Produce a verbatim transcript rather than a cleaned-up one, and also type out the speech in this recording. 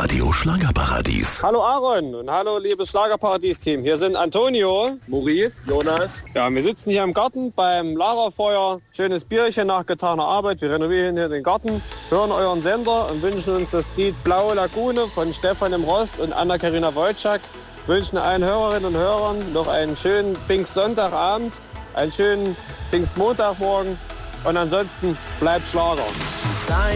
Radio Schlagerparadies. Hallo Aaron und hallo liebes Schlagerparadies-Team. Hier sind Antonio, Maurice, Jonas. Ja, wir sitzen hier im Garten beim Lagerfeuer. Schönes Bierchen nach getaner Arbeit. Wir renovieren hier den Garten, hören euren Sender und wünschen uns das Lied Blaue Lagune von Stefan im Rost und Anna-Karina Wojcik. Wünschen allen Hörerinnen und Hörern noch einen schönen Pfingstsonntagabend, einen schönen Pfingstmontagmorgen und ansonsten bleibt Schlager. Sei